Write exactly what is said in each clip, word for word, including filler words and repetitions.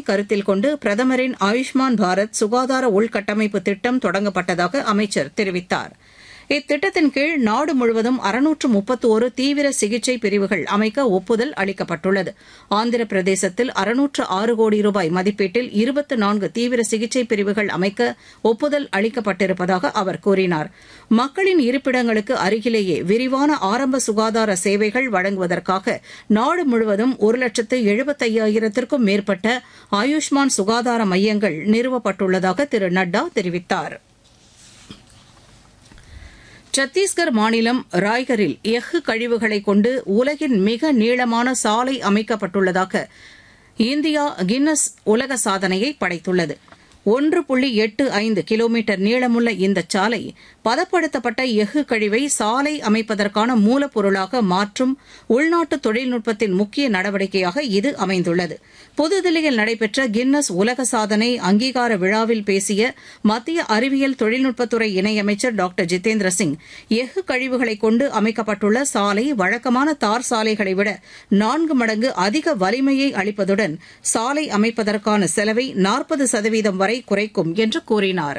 கருத்தில் கொண்டு பிரதமரின் ஆயுஷ்மான் பாரத் சுகாதார உள்கட்டமைப்பு திட்டம் தொடங்கப்பட்டதாக அமைச்சர் தெரிவித்தார். இத்திட்டத்தின் கீழ் நாடு முழுவதும் அறுநூற்று முப்பத்தோரு தீவிர சிகிச்சை பிரிவுகள் அமைக்க ஒப்புதல் அளிக்கப்பட்டுள்ளது. ஆந்திர பிரதேசத்தில் அறுநூற்று ஆறு கோடி ரூபாய் மதிப்பீட்டில் இருபத்து நான்கு தீவிர சிகிச்சை பிரிவுகள் அமைக்க ஒப்புதல் அளிக்கப்பட்டிருப்பதாக அவர் கூறினார். மக்களின் இருப்பிடங்களுக்கு அருகிலேயே விரிவான ஆரம்ப சுகாதார சேவைகள் வழங்குவதற்காக நாடு முழுவதும் ஒரு லட்சத்து எழுபத்தையாயிரத்திற்கும் மேற்பட்ட ஆயுஷ்மான் சுகாதார மையங்கள் நிறுவப்பட்டுள்ளதாக திரு நட்டா தெரிவித்தார். சத்தீஸ்கர் மாநிலம் ராய்கரில் எஃகு கழிவுகளை கொண்டு உலகின் மிக நீளமான சாலை அமைக்கப்பட்டுள்ளதாக இந்தியா கின்னஸ் உலக சாதனையை படைத்துள்ளது. ஒன்று புள்ளி எட்டு ஐந்து கிலோமீட்டர் நீளமுள்ள இந்த சாலை பதப்படுத்தப்பட்ட எஃகு கழிவை சாலை அமைப்பதற்கான மூலப்பொருளாக மாற்றும் உள்நாட்டு தொழில்நுட்பத்தின் முக்கிய நடவடிக்கையாக இது அமைந்துள்ளது. புதுதில்லியில் நடைபெற்ற கின்னஸ் உலக சாதனை அங்கீகார விழாவில் பேசிய மத்திய அறிவியல் தொழில்நுட்பத்துறை இணையமைச்சர் டாக்டர் ஜிதேந்திர சிங், எஃகு கழிவுகளை கொண்டு அமைக்கப்பட்டுள்ள சாலை வழக்கமான தார் சாலைகளை விட நான்கு மடங்கு அதிக வலிமையை அளிப்பதுடன் சாலை அமைப்பதற்கான செலவை நாற்பது சதவீதம் வரை குறைக்கும் என்று கூறினார்.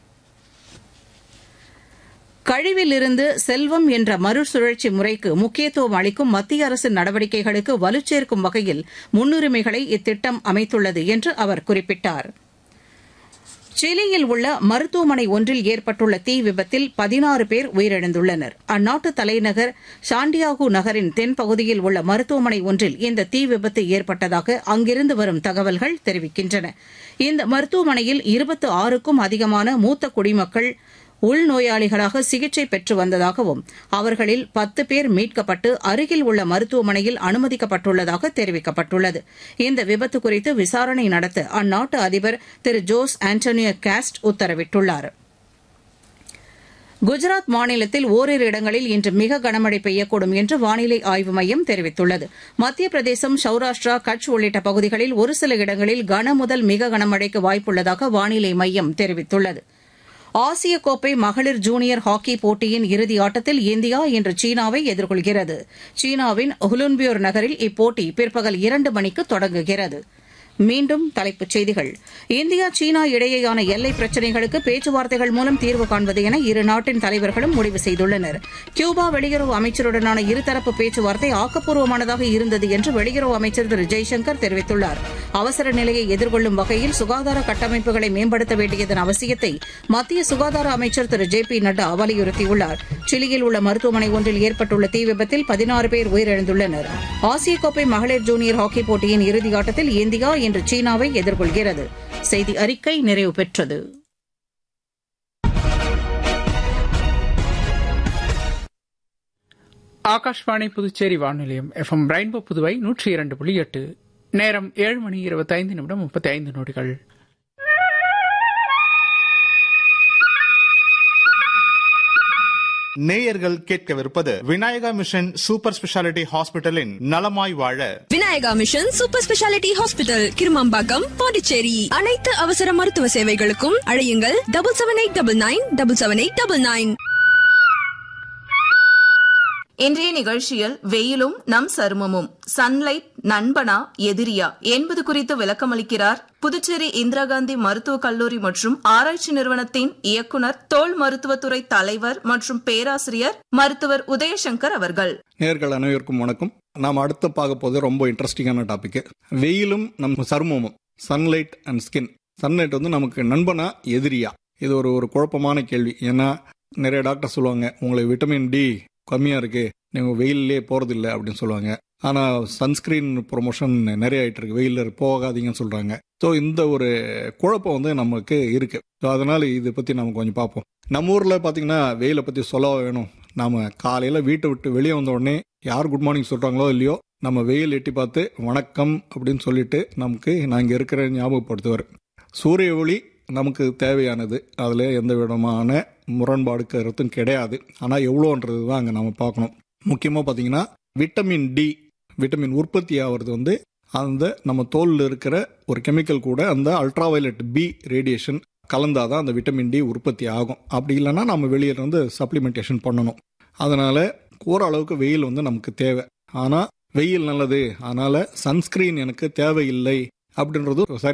கழிவிலிருந்து செல்வம் என்ற மறுசுழற்சி முறைக்கு முக்கியத்துவம் அளிக்கும் மத்திய அரசின் நடவடிக்கைகளுக்கு வலுச்சேர்க்கும் வகையில் முன்னுரிமைகளை இத்திட்டம் அமைத்துள்ளது என்று அவர் குறிப்பிட்டார். சிலியில் உள்ள மருத்துவமனை ஒன்றில் ஏற்பட்டுள்ள தீ விபத்தில் பதினாறு பேர் உயிரிழந்துள்ளனர். அந்நாட்டு தலைநகர் சாண்டியாகோ நகரின் தென்பகுதியில் உள்ள மருத்துவமனை ஒன்றில் இந்த தீ விபத்து ஏற்பட்டதாக அங்கிருந்து வரும் தகவல்கள் தெரிவிக்கின்றன. இந்த மருத்துவமனையில் இருபத்தி ஆறுக்கும் அதிகமான மூத்த குடிமக்கள் உள்நோயாளிகளாக சிகிச்சை பெற்று வந்ததாகவும் அவர்களில் பத்து பேர் மீட்கப்பட்டு அருகில் உள்ள மருத்துவமனையில் அனுமதிக்கப்பட்டுள்ளதாக தெரிவிக்கப்பட்டுள்ளது. இந்த விபத்து குறித்து விசாரணை நடத்த அந்நாட்டு அதிபர் திரு ஜோஸ் ஆண்டனியோ காஸ்ட் உத்தரவிட்டுள்ளார். குஜராத் மாநிலத்தில் ஓரிரு இடங்களில் இன்று மிக கனமழை பெய்யக்கூடும் என்று வானிலை ஆய்வு மையம் தெரிவித்துள்ளது. மத்திய பிரதேசம், சௌராஷ்டிரா, கட்ச் உள்ளிட்ட பகுதிகளில் ஒரு சில இடங்களில் கன முதல் மிக கனமழைக்கு வாய்ப்புள்ளதாக வானிலை மையம் தெரிவித்துள்ளது. ஆசிய கோப்பை மகளிர் ஜூனியர் ஹாக்கி போட்டியின் இறுதி ஆட்டத்தில் இந்தியா இன்று சீனாவை எதிர்கொள்கிறது. சீனாவின் ஹுலுன்பியோர் நகரில் இப்போட்டி பிற்பகல் இரண்டு மணிக்கு தொடங்குகிறது. மீண்டும் தலைப்புச் செய்திகள். இந்தியா சீனா இடையேயான எல்லை பிரச்சினைகளுக்கு பேச்சுவார்த்தைகள் மூலம் தீர்வு காண்பது என இரு நாட்டின் தலைவர்களும் முடிவு செய்துள்ளனர். கியூபா வெளியுறவு அமைச்சருடனான இருதரப்பு பேச்சுவார்த்தை ஆக்கப்பூர்வமானதாக இருந்தது என்று வெளியுறவு அமைச்சர் திரு ஜெய்சங்கர் தெரிவித்துள்ளார். அவசர நிலையை எதிர்கொள்ளும் வகையில் சுகாதார கட்டமைப்புகளை மேம்படுத்த வேண்டியதன் அவசியத்தை மத்திய சுகாதார அமைச்சர் திரு ஜே பி நட்டா வலியுறுத்தியுள்ளார். சிலியில் உள்ள மருத்துவமனை ஒன்றில் ஏற்பட்டுள்ள தீ விபத்தில் பதினாறு பேர் உயிரிழந்துள்ளனர். ஆசிய கோப்பை மகளிர் ஜூனியர் ஹாக்கி போட்டியின் இறுதியாட்டத்தில் இந்தியா இன்று சீனாவை எதிர்கொள்கிறது. செய்தி அறிக்கை நிறைவு பெற்றது. Akashvani Puducherry வானொலியம் F M rainbow Puduvai நூற்றி இரண்டு புள்ளி எட்டு. நேரம் ஏழு மணி இருபத்தி ஐந்து நிமிடம் முப்பத்தி ஐந்து நொடிகள். நேயர்கள் கேட்கவிருப்பது விநாயகா மிஷன் சூப்பர் ஸ்பெஷாலிட்டி ஹாஸ்பிட்டலின் நலமாய் வாழ. Vinayaka mission super speciality hospital, Kirumampakkam, Pondicherry. அனைத்து அவசர மருத்துவ சேவைகளுக்கும் அழையுங்கள் double seven eight double nine double seven eight double nine. இன்றைய நிகழ்ச்சியில் வெயிலும் நம் சருமமும், சன்லைட் நண்பனா எதிரியா என்பது குறித்து விளக்கமளிக்கிறார் புதுச்சேரி இந்திரா காந்தி மருத்துவக் கல்லூரி மற்றும் ஆராய்ச்சி நிறுவனத்தின் இயக்குநர், தோல் மருத்துவத்துறை தலைவர் மற்றும் பேராசிரியர் மருத்துவர் உதயசங்கர் அவர்கள். நேயர்கள் அனைவருக்கும் வணக்கம். நாம் அடுத்து பார்க்க போது ரொம்ப இன்ட்ரெஸ்டிங்கான டாபிக், வெயிலும் நம் சருமமும், சன்லைட் அண்ட் ஸ்கின். சன்லைட் வந்து நமக்கு நண்பனா எதிரியா? இது ஒரு ஒரு குழப்பமான கேள்வி. ஏன்னா நிறைய டாக்டர் சொல்லுவாங்க, உங்களுக்கு விட்டமின் டி கம்மியா இருக்கு, நீங்க வெயிலே போறது இல்லை அப்படின்னு சொல்லுவாங்க. ஆனா சன்ஸ்கிரீன் ப்ரொமோஷன் நிறைய ஆயிட்டு இருக்கு, வெயில போகாதீங்கன்னு சொல்றாங்க. ஸோ இந்த ஒரு குழப்பம் வந்து நமக்கு இருக்கு. ஸோ அதனால இதை பத்தி நம்ம கொஞ்சம் பார்ப்போம். நம்ம ஊர்ல பாத்தீங்கன்னா வெயிலை பத்தி சொல்ல வேணும். நாம காலையில வீட்டை விட்டு வெளியே வந்த உடனே யார் குட் மார்னிங் சொல்றாங்களோ இல்லையோ, நம்ம வெயில் எட்டி பார்த்து வணக்கம் அப்படின்னு சொல்லிட்டு நமக்கு நான் இங்க இருக்கிற ஞாபகப்படுத்துவார். சூரிய ஒளி நமக்கு தேவையானது, அதில் எந்த விதமான முரண்பாடு கருத்தும் கிடையாது. ஆனால் எவ்வளோன்றது தான் அங்கே நம்ம பார்க்கணும். முக்கியமாக பார்த்தீங்கன்னா விட்டமின் டி, விட்டமின் உற்பத்தி ஆகிறது வந்து அந்த நம்ம தோலில் இருக்கிற ஒரு கெமிக்கல் கூட அந்த அல்ட்ராவயலட் பி ரேடியேஷன் கலந்தாதான் அந்த விட்டமின் டி உற்பத்தி ஆகும். அப்படி இல்லைன்னா நம்ம வெளியே வந்து சப்ளிமெண்டேஷன் பண்ணணும். அதனால ஓரளவுக்கு வெயில் வந்து நமக்கு தேவை. ஆனால் வெயில் நல்லது, அதனால சன்ஸ்கிரீன் எனக்கு தேவையில்லை அப்படின்றது